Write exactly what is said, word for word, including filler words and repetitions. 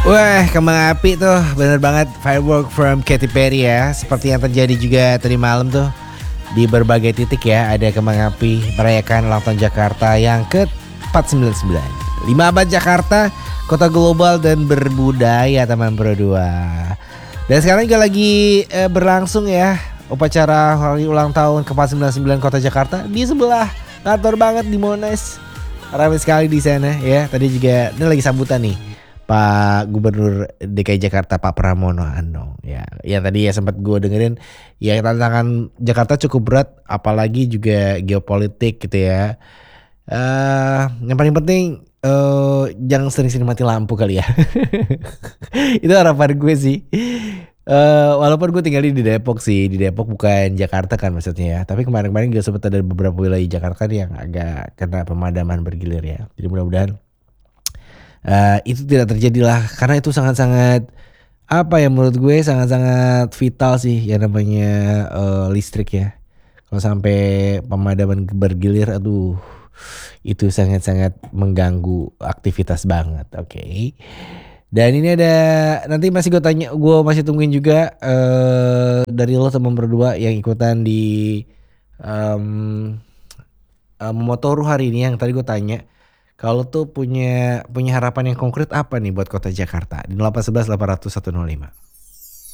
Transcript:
Wah, kembang api tuh bener banget, firework from Katy Perry ya. Seperti yang terjadi juga tadi malam tuh di berbagai titik ya, ada kembang api merayakan ulang tahun Jakarta yang ke empat ratus sembilan puluh sembilan. Lima abad Jakarta, kota global dan berbudaya teman Pro dua. Dan sekarang juga lagi eh, berlangsung ya upacara hari ulang tahun ke empat ratus sembilan puluh sembilan kota Jakarta di sebelah kantor banget di Monas. Ramai sekali di sana ya. Tadi juga ini lagi sambutan nih Pak Gubernur D K I Jakarta Pak Pramono Anung ya. Yang tadi ya sempat gue dengerin ya, tantangan Jakarta cukup berat apalagi juga geopolitik gitu ya. Uh, yang paling penting uh, jangan sering-sering mati lampu kali ya. Itu harapan gue sih. Uh, walaupun gue tinggal di Depok sih, di Depok bukan Jakarta kan maksudnya ya. Tapi kemarin-kemarin juga sempat ada beberapa wilayah Jakarta yang agak kena pemadaman bergilir ya. Jadi mudah-mudahan Uh, itu tidak terjadi lah, karena itu sangat-sangat apa ya, menurut gue sangat-sangat vital sih yang namanya uh, listrik ya. Kalau sampai pemadaman bergilir, aduh itu sangat-sangat mengganggu aktivitas banget. Oke. Okay. Dan ini ada nanti masih gue tanya, gue masih tungguin juga uh, dari lo teman berdua yang ikutan di um, uh, Momotoru hari ini yang tadi gue tanya. Kalau tuh punya punya harapan yang konkret apa nih buat kota Jakarta di delapan satu satu delapan nol nol lima?